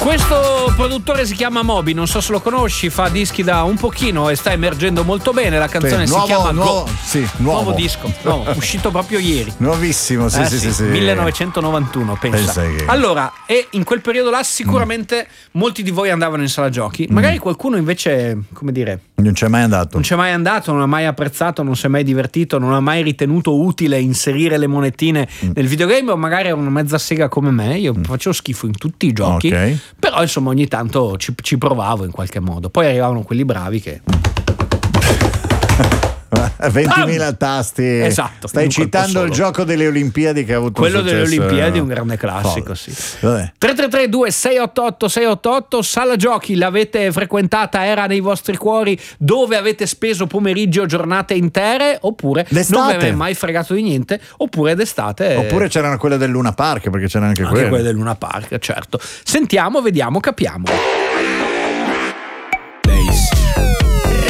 Questo produttore si chiama Moby, non so se lo conosci, fa dischi da un pochino e sta emergendo molto bene. La canzone si chiama nuovo disco, uscito proprio ieri. Nuovissimo, sì. 1991, pensa. Allora, e in quel periodo là sicuramente molti di voi andavano in sala giochi, magari qualcuno invece, come dire, non c'è mai andato. Non c'è mai andato, non ha mai apprezzato, non si è mai divertito, non ha mai ritenuto utile inserire le monetine nel videogame, o magari è una mezza sega come me. Io facevo schifo in tutti i giochi, però insomma ogni tanto ci provavo in qualche modo. Poi arrivavano quelli bravi che 20.000 tasti. Esatto. Stai citando il gioco delle Olimpiadi che ha avuto quello un successo, delle Olimpiadi, un grande classico, sì. 333-2688-688. Sala giochi l'avete frequentata, era nei vostri cuori, dove avete speso pomeriggio, giornate intere, oppure d'estate. Non vi avete mai fregato di niente, oppure d'estate. Oppure c'erano quelle del Luna Park, perché c'era anche quelle del Luna Park, certo. Sentiamo, vediamo, capiamo.